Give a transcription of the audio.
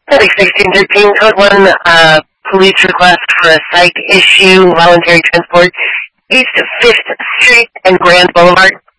Public 1613, Code 1, police request for a psych issue, voluntary transport, East 5th Street and Grand Boulevard.